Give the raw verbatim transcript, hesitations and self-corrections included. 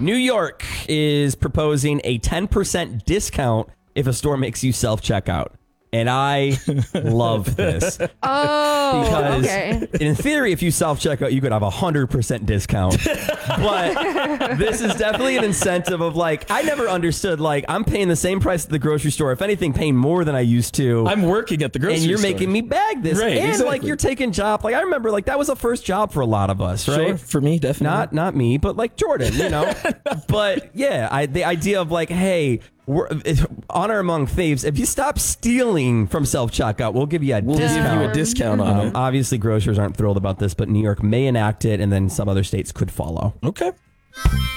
New York is proposing a ten percent discount if a store makes you self-checkout. And I love this. Oh, because okay. in theory, if you self-checkout, you could have a one hundred percent discount. But this is definitely an incentive of like, I never understood, like, I'm paying the same price at the grocery store. If anything, paying more than I used to. I'm working at the grocery store. And you're store. making me bag this. Right, and exactly. like, you're taking job. Like, I remember, like, that was a first job for a lot of us, right? Sure, for me, definitely. Not not me, but like Jordan, you know. But yeah, I, the idea of like, hey, we're, honor among thieves. If you stop stealing from self-checkout, we'll give you a We'll discount. give you a discount on Um, it. obviously, grocers aren't thrilled about this, but New York may enact it, and then some other states could follow. Okay.